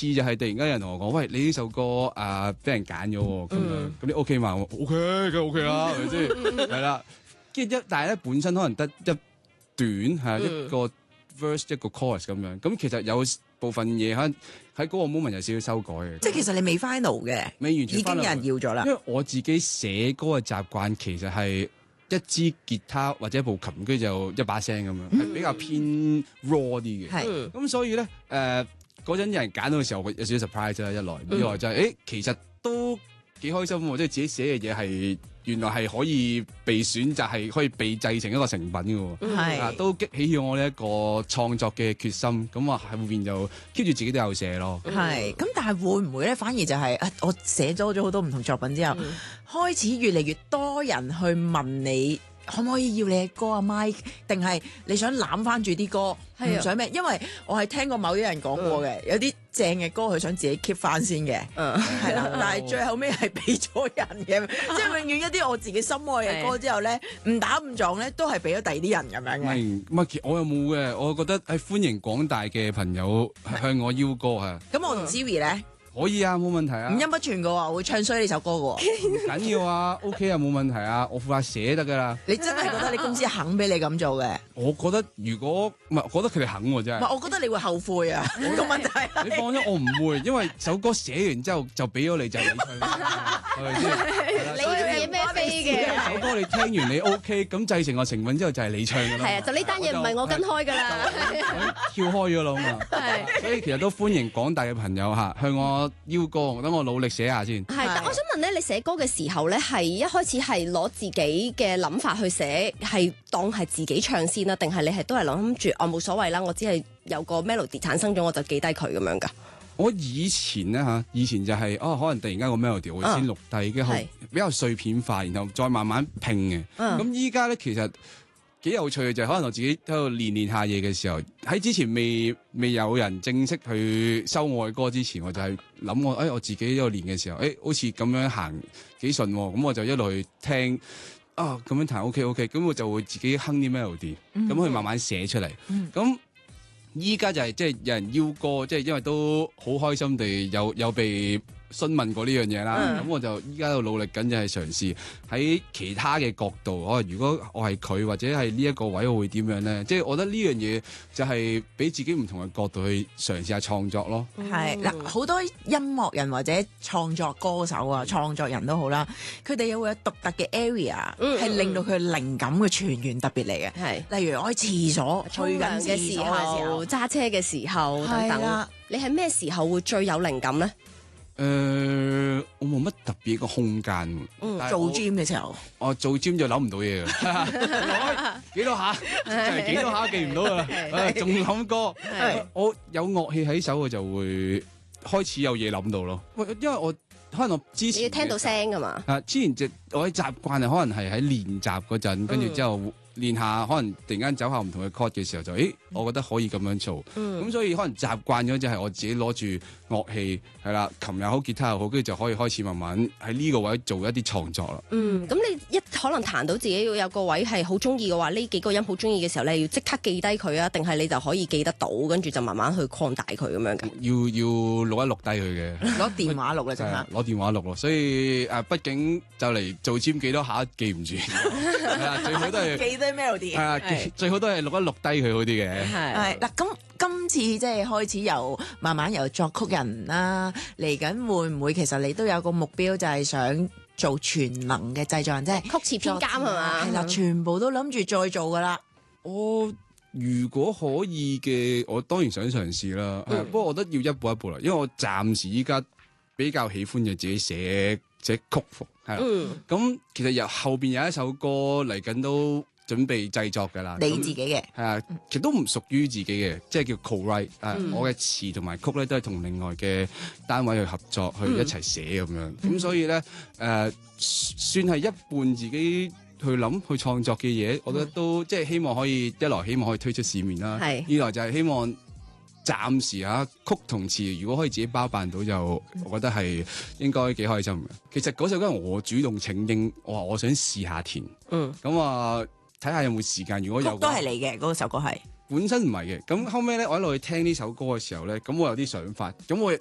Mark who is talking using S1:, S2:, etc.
S1: 次就係突然間有人同我講，喂，你呢首歌俾人揀咗喎，咁樣咁你 OK 嘛？我 OK，梗係 OK 啦，係咪先？係啦，但係咧本身可能得一段係一個 verse 一個 chorus 咁樣，咁其實有部分嘢喺嗰個 moment 有少少修改嘅。
S2: 即係其實你未 final 嘅，
S1: 未完全
S2: 已經有人要咗啦。
S1: 因為我自己寫歌嘅習慣其實係一支吉他或者一部琴，跟住就一把聲咁樣，係比較偏 raw 啲嘅。
S2: 係
S1: 咁所以咧嗰陣有人揀到嘅時候，有少少 surprise 啦，一來二來就係其實都幾開心喎，即係自己寫嘅嘢係原來係可以被選擇，係可以被製成一個成品嘅喎，都激起咗我呢一個創作嘅決心。咁喺後邊就 keep 住自己都有寫咯。
S2: 係咁，但係會唔會咧？反而就係我寫咗好多唔同作品之後，開始越嚟越多人去問你。可唔可以要你嘅歌啊 Mike？ 定係你想攬翻住啲歌，唔想咩？因為我係聽過某啲人講過嘅，有啲正嘅歌佢想自己 keep 翻先嘅，係啦。但係最後尾係俾咗人嘅，即係永遠一啲我自己心愛嘅歌之後咧，誤打誤撞咧都係俾咗第二啲人咁樣嘅。
S1: 唔係，我又冇嘅，我覺得係歡迎廣大嘅朋友向我邀歌啊。
S2: 咁我同 Siri 咧？
S1: 可以啊，冇問題啊。
S2: 五音不全嘅喎，會唱衰呢首歌嘅喎。
S1: 唔緊要啊，OK 啊，冇問題啊，我負責寫得㗎啦。
S2: 你真係覺得你公司肯俾你咁做嘅？
S1: 我覺得如果唔係，我覺得佢哋肯喎，真係。
S2: 唔係，我覺得你會後悔啊！個問題係
S1: 你放心，我唔會，因為首歌寫完之後就俾咗你就係你唱，係咪先？
S3: 你要寫咩飛嘅？
S1: 首歌你聽完你 OK，咁製成個成品之後就係你唱㗎啦。
S3: 係啊，就呢單嘢唔係我跟開㗎啦，
S1: 跳開咗啦嘛。係，所以其實都歡迎廣大嘅朋友向我邀歌，等我努力寫下先。
S3: 係，但我想問咧，你寫歌嘅時候咧，係一開始係攞自己嘅諗法去寫，係當係自己唱先啦，定係你係都係諗住我冇所謂啦，我只係有個 melody 產生咗，我就記低佢咁樣㗎？
S1: 我以前咧以前就係可能突然間個 melody 我會先錄低，跟住比較碎片化，然後再慢慢拼嘅。咁依家咧其實幾有趣嘅就係可能我自己喺度練下嘢嘅時候，喺之前未有人正式去收我嘅歌之前，我就係諗我自己喺度練嘅時候，好似咁樣行幾順喎，咁我就一路去聽咁樣彈 OK， 咁我就會自己哼啲 melody，咁去慢慢寫出嚟。咁依家就係即係有人邀歌，即係因為都好開心地有被詢問過呢樣嘢啦，咁我就依家喺度努力緊，就係嘗試喺其他嘅角度，如果我係佢或者係呢一個位，我會點樣咧？即係我覺得呢樣嘢就係俾自己唔同嘅角度去嘗試下創作咯。
S2: 係嗱，好多音樂人或者創作歌手啊、創作人都好啦，佢哋又會有獨特嘅 area，係令到佢靈感嘅泉源特別嚟嘅。
S3: 係，
S2: 例如我喺廁所去緊
S3: 嘅時候、揸車嘅時候等等。你係咩時候會最有靈感咧？
S1: 我冇乜特別嘅空間。
S2: 做 gym 嘅時候，
S1: 我做 gym 就諗唔到嘢㗎。幾多下？就係幾多下記唔到啦。仲諗歌。我有樂器喺手，我就會開始有嘢諗到咯。因為我可能我之前
S3: 你要聽到聲㗎嘛。
S1: 之前我嘅習慣係可能係喺練習嗰陣，跟住之後練下，可能突然間走下唔同嘅 chord 嘅時候就，我覺得可以咁樣做。咁所以可能習慣咗就係我自己攞住樂器係啦，琴又好，吉他又好，跟住就可以開始慢慢喺呢個位做一啲創作啦。
S3: 咁你可能彈到自己要有個位係好中意嘅話，呢幾個音好中意嘅時候咧，要即刻記低佢啊？定係你就可以記得到，跟住就慢慢去擴大佢咁樣㗎？
S1: 要錄一錄低佢嘅，
S2: 攞電話錄啦，真係
S1: 攞電話錄咯。所以畢竟就嚟做 gym 幾多下記唔住，係啊，最好都係
S2: 記低 melody。
S1: 係啊，最好都係錄一錄低佢好啲嘅。
S2: 係嗱，咁今次即係開始慢慢由作曲人啦，嚟緊會唔會其實你都有個目標，就係想做全能嘅製作人，即係
S3: 曲詞編監係嘛？
S2: 係啦，全部都諗住再做噶啦。
S1: 我如果可以嘅，我當然想嘗試啦。不過我覺得要一步一步啦，因為我暫時依家比較喜歡就自己寫曲譜，係啦。咁其實由後邊有一首歌嚟緊都準備製作㗎啦，
S2: 你自己嘅
S1: 係啊，其實都唔屬於自己嘅，即係叫 co-write。我嘅詞同埋曲咧都係同另外嘅單位去合作，去一齊寫咁樣。咁所以咧算係一半自己去諗去創作嘅嘢，我覺得都即係希望可以一來希望可以推出市面啦，二來就係希望暫時曲同詞如果可以自己包辦到，就我覺得係應該幾開心嘅。其實嗰首歌我主動請纓，我話我想試下填，咁睇下有冇時間。如果有
S2: 都係你嘅嗰首歌係
S1: 本身唔係嘅，咁後尾咧我一路去聽呢首歌嘅時候咧，咁我有啲想法，咁我